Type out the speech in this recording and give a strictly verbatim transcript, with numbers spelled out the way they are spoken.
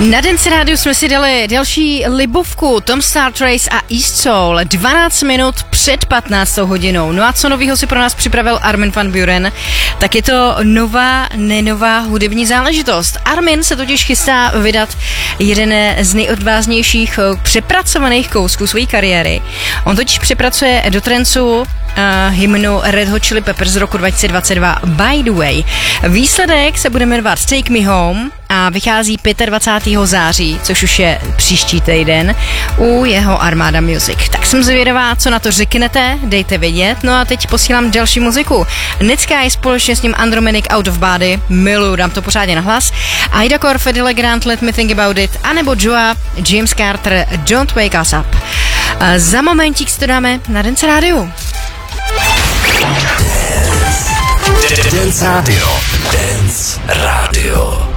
Na Dance Rádiu jsme si dali další libovku Tom Star Trace a East Soul dvanáct minut před patnáctou hodinou. No a co novýho si pro nás připravil Armin van Buuren? Tak je to nová, nenová hudební záležitost. Armin se totiž chystá vydat jeden z nejodvážnějších přepracovaných kousků své kariéry. On totiž přepracuje do trancu uh, hymnu Red Hot Chili Peppers z roku dva tisíce dvacet dva By the Way. Výsledek se bude jmenovat Take Me Home a vychází dvacátého pátého září, což už je příští týden, u jeho Armada Music. Tak jsem zvědavá, co na to řeknete, dejte vědět. No a teď posílám další muziku. Netsky společně s ním Andromedic Out of Body, miluju, dám to pořádně na hlas. Ida Korn, Fedde Le Grand, Let Me Think About It, anebo Joa, James Carter, Don't Wake Us Up. A za momentík si to dáme na Dance Rádiu. Dance Radio. Dance Radio.